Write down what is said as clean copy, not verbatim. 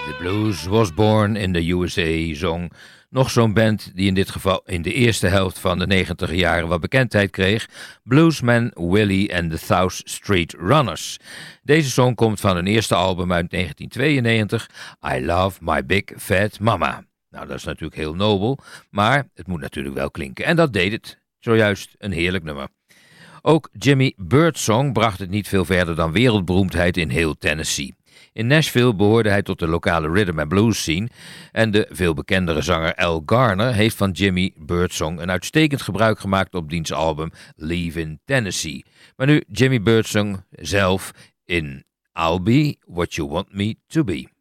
The Blues Was Born in the USA zong nog zo'n band die in dit geval in de eerste helft van de 90 jaren wat bekendheid kreeg, Bluesman Willie and the South Street Runners. Deze song komt van hun eerste album uit 1992, I Love My Big Fat Mama. Nou, dat is natuurlijk heel nobel, maar het moet natuurlijk wel klinken. En dat deed het. Zojuist een heerlijk nummer. Ook Jimmy Birdsong bracht het niet veel verder dan wereldberoemdheid in heel Tennessee. In Nashville behoorde hij tot de lokale rhythm and blues scene en de veel bekendere zanger Al Garner heeft van Jimmy Birdsong een uitstekend gebruik gemaakt op diens album Leavin' Tennessee. Maar nu Jimmy Birdsong zelf in I'll Be What You Want Me To Be.